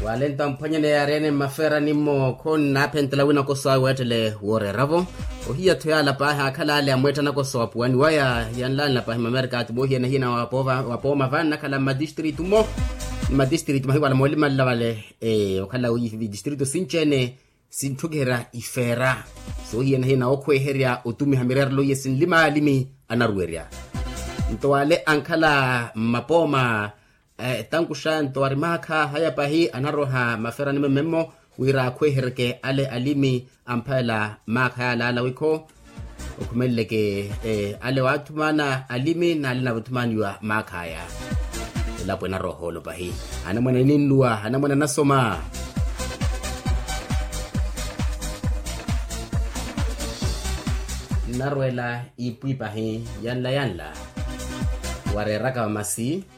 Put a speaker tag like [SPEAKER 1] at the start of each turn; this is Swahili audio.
[SPEAKER 1] walenta mpanyane ya rene mafera nimo kon na pentela wina kosa wetele wore ravo ohia toyala pa ha kala le amweta na kosa puani waya yanla pa America atbohia na hina wapo mavana kala ma district mo wala molima lawale okala uyi distrito sinchene sintugera ifera so hia na hina okweheria utumi hamirerlo yesin lima limi anarueria ntwale ankala mapoma tangu shanto arimaka haya pahi anaroha mafera ni memo wira kweherke ale alimi ampala maka la wiko ukumeleke ale watu mana alimi na alina watu wa makaya lapo na roho lo pahi ana mwana nindua ana mwana nasoma narwela ipi pahi yanla wareraka masi